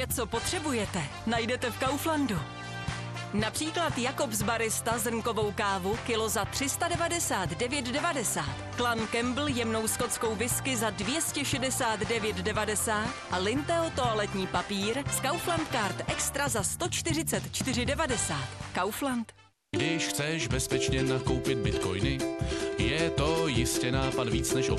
Vše, co potřebujete, najdete v Kauflandu. Například Jacobs Barista zrnkovou kávu kilo za 399,90, Clan Campbell jemnou skotskou whisky za 269,90 a Linteo toaletní papír z Kaufland Card Extra za 144,90. Kaufland. Když chceš bezpečně nakoupit bitcoiny, je to jistě nápad víc než